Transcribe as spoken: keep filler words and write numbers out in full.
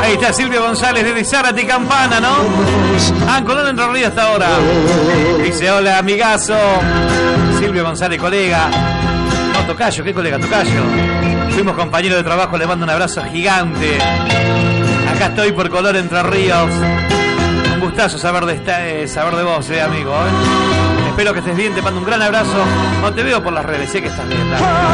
Ahí está Silvio González desde Zárate Campana, ¿no? Ah, en Colón Entre Ríos hasta ahora. Dice, hola, amigazo. Silvio González, colega. No, tocayo, ¿qué colega? Tocayo. Fuimos compañeros de trabajo, le mando un abrazo gigante. Acá estoy por Colón Entre Ríos. Un gustazo saber de, esta, eh, saber de vos, eh, amigo. ¿eh? Espero que estés bien, te mando un gran abrazo. No te veo por las redes, sé que estás bien. ¿tá?